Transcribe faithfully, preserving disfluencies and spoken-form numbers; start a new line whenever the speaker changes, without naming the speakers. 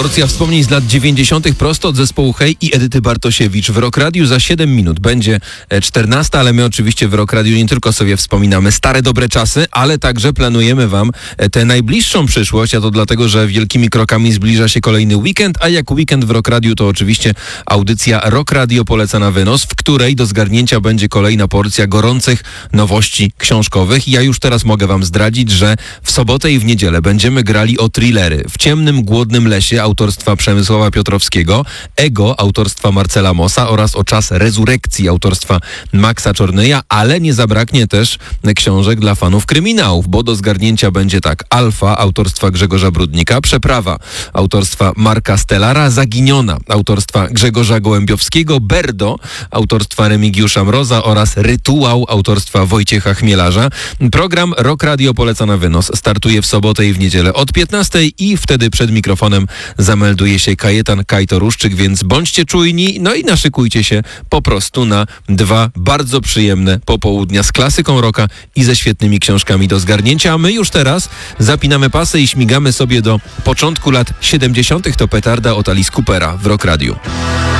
Porcja wspomnień z lat dziewięćdziesiątych prosto od zespołu Hej i Edyty Bartosiewicz. W Rock Radiu za siedem minut będzie czternasta, ale my oczywiście w Rock Radiu nie tylko sobie wspominamy stare dobre czasy, ale także planujemy wam tę najbliższą przyszłość, a to dlatego, że wielkimi krokami zbliża się kolejny weekend, a jak weekend w Rock Radiu to oczywiście audycja Rock Radio poleca na wynos, w której do zgarnięcia będzie kolejna porcja gorących nowości książkowych. Ja już teraz mogę wam zdradzić, że w sobotę i w niedzielę będziemy grali o thrillery. W ciemnym, głodnym lesie autorstwa Przemysława Piotrowskiego, Ego autorstwa Marcela Mossa oraz O czas rezurekcji autorstwa Maxa Czornyja, ale nie zabraknie też książek dla fanów kryminałów, bo do zgarnięcia będzie tak: Alfa autorstwa Grzegorza Brudnika, Przeprawa autorstwa Marka Stellara, Zaginiona autorstwa Grzegorza Gołębiowskiego, Berdo autorstwa Remigiusza Mroza oraz Rytuał autorstwa Wojciecha Chmielarza. Program Rock Radio poleca na wynos startuje w sobotę i w niedzielę od piętnastej i wtedy przed mikrofonem zamelduje się Kajetan Kajtoruszczyk, więc bądźcie czujni, no i naszykujcie się po prostu na dwa bardzo przyjemne popołudnia z klasyką rocka i ze świetnymi książkami do zgarnięcia. A my już teraz zapinamy pasy i śmigamy sobie do początku lat siedemdziesiątych. To petarda od Alice Coopera w Rock Radiu.